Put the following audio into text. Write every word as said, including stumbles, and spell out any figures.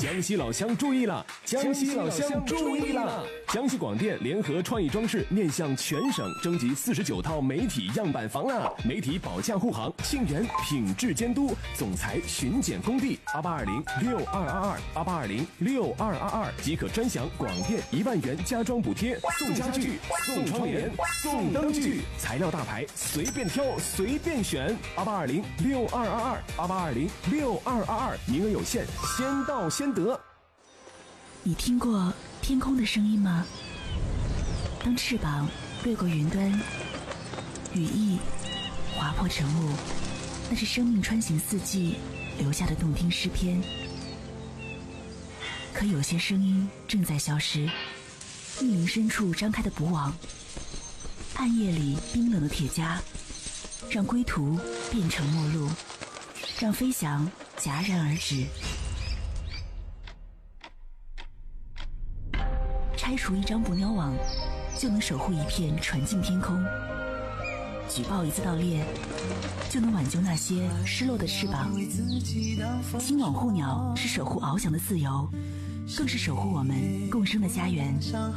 江西老乡注意了！江西老乡注意了！江西广电联合创意装饰面向全省征集四十九套媒体样板房啊！媒体保驾护航，信源品质监督，总裁巡检工地八八二零六二二二八八二零六二二二即可专享广电一万元家装补贴，送家具、送窗帘、送灯具，材料大牌随便挑随便选，八八二零六二二二八八二零六二二二，名额有限，先到先得。 你听过天空的声音吗？当翅膀掠过云端，羽翼划破晨雾，那是生命穿行四季留下的动听诗篇。可有些声音正在消失，密林深处张开的捕网，暗夜里冰冷的铁夹，让归途变成陌路，让飞翔戛然而止。拆除一张捕鸟网，就能守护一片纯净天空；举报一次盗猎，就能挽救那些失落的翅膀。青网护鸟是守护翱翔的自由，更是守护我们共生的家园。